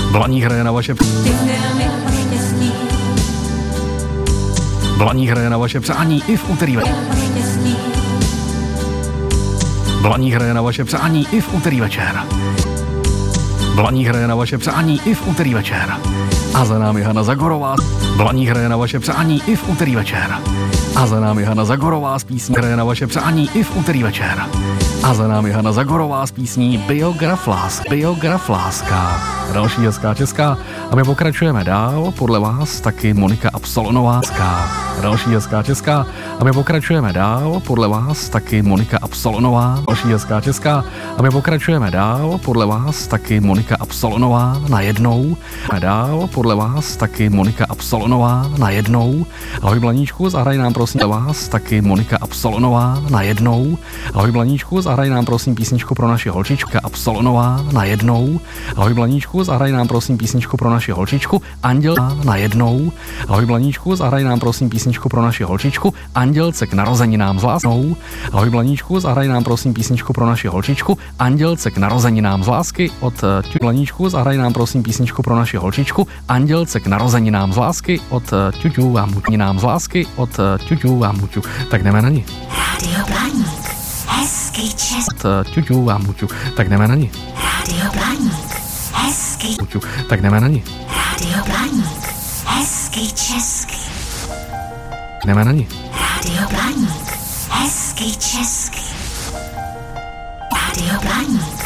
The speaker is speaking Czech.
Blaník hraje na vaše Blaník hraje na vaše přání i v úterý večer. Blaník hraje na vaše přání i v úterý večer. Blaník hraje na vaše přání i v úterý večer. A za námi Hana Zagorová. Blaník hraje na vaše přání i v úterý večer. A za námi Hana Zagorová s písní hraje na vaše přání i v úterý večer. A za námi Hana Zagorová s písní Biograf láska. Další hezká česká. A my pokračujeme dál. Podle vás taky Monika Absolonová. Další hezká česká. A my pokračujeme dál. Podle vás taky Monika Absolonová. Další hezká česká. A my pokračujeme dál. Podle vás taky Monika Absolonová najednou. A dál. Podle vás taky Monika Absolonová najednou. Ahoj Blaníčku, zahraj nám prosím vás taky Monika Absolonová najednou. Ahoj Blaníčku, zahraj nám prosím písničku pro naši holčičku Absolonová najednou. Ahoj Blaníčku, zahraj nám prosím písničku pro naši holčičku Anděl najednou. Ahoj Blaníčku, zahraj nám prosím písničku pro naši holčičku Andělce k narozeninám z láskou. Ahoj Blaníčku, zahraj nám prosím písničku pro naši holčičku Andělce k narozeninám z lásky od Blaníčku, zahraj nám prosím písničku pro naši holčičku Andělce k narozeninám z lásky od Ťuťu a Muťinám z lásky od Ťuťu a Muťu. Tak jdeme na ní. Rádio Blaník, hezký čas. Od Ťuťu a Muťu. Tak jdeme na ní. Rádio Blaník, hezký. Muťu. Tak jdeme na ní. Rádio Blaník, hezký český. Jdeme na ní. Rádio Blaník, hezký český. Rádio Blaník.